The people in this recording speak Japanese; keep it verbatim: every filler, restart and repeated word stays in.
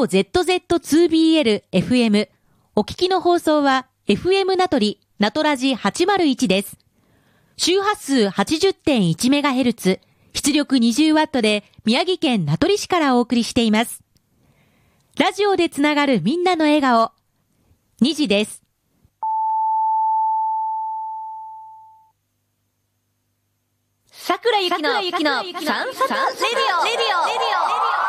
オーゼットゼットツービーエルエフエム。お聞きの放送は エフエム 名取、名取ラジはちまるいちです。周波数 はちじゅってんいちメガヘルツ、出力 にじゅうワット で宮城県名取市からお送りしています。ラジオでつながるみんなの笑顔。にじです。 桜ゆきのサンササンレディオレディオレディオ